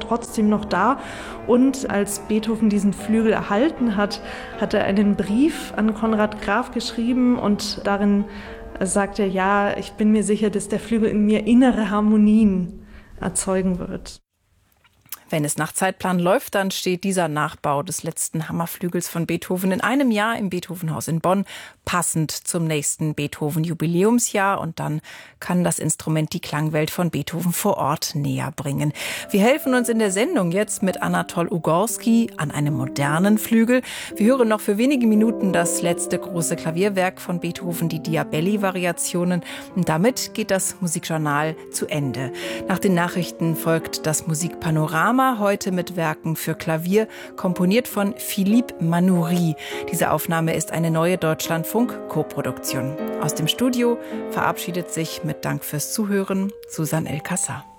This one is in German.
trotzdem noch da. Und als Beethoven diesen Flügel erhalten hat, hat er einen Brief an Konrad Graf geschrieben und darin sagt er, ja, ich bin mir sicher, dass der Flügel in mir innere Harmonien erzeugen wird. Wenn es nach Zeitplan läuft, dann steht dieser Nachbau des letzten Hammerflügels von Beethoven in einem Jahr im Beethovenhaus in Bonn, passend zum nächsten Beethoven-Jubiläumsjahr. Und dann kann das Instrument die Klangwelt von Beethoven vor Ort näher bringen. Wir helfen uns in der Sendung jetzt mit Anatol Ugorski an einem modernen Flügel. Wir hören noch für wenige Minuten das letzte große Klavierwerk von Beethoven, die Diabelli-Variationen. Und damit geht das Musikjournal zu Ende. Nach den Nachrichten folgt das Musikpanorama. Heute mit Werken für Klavier, komponiert von Philippe Manoury. Diese Aufnahme ist eine neue Deutschlandfunk-Koproduktion. Aus dem Studio verabschiedet sich mit Dank fürs Zuhören Susanne El-Kassar.